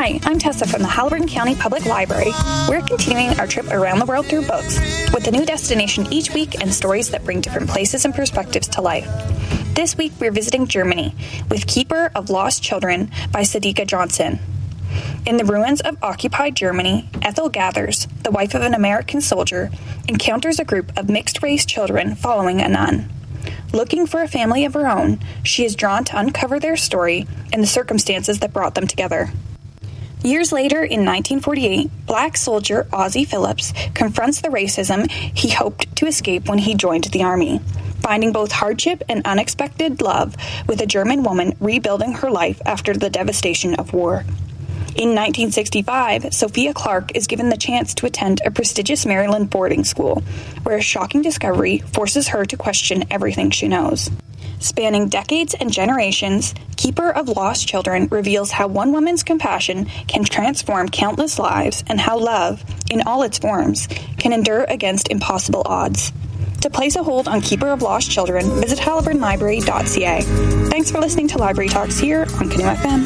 Hi, I'm Tessa from the Haliburton County Public Library. We're continuing our trip around the world through books, with a new destination each week and stories that bring different places and perspectives to life. This week, we're visiting Germany with Keeper of Lost Children by Sadika Johnson. In the ruins of occupied Germany, Ethel Gathers, the wife of an American soldier, encounters a group of mixed-race children following a nun. Looking for a family of her own, she is drawn to uncover their story and the circumstances that brought them together. Years later, in 1948, black soldier Ozzie Phillips confronts the racism he hoped to escape when he joined the Army, finding both hardship and unexpected love with a German woman rebuilding her life after the devastation of war. In 1965, Sophia Clark is given the chance to attend a prestigious Maryland boarding school, where a shocking discovery forces her to question everything she knows. Spanning decades and generations, Keeper of Lost Children reveals how one woman's compassion can transform countless lives and how love, in all its forms, can endure against impossible odds. To place a hold on Keeper of Lost Children, visit haliburtonlibrary.ca. Thanks for listening to Library Talks here on Canoe FM.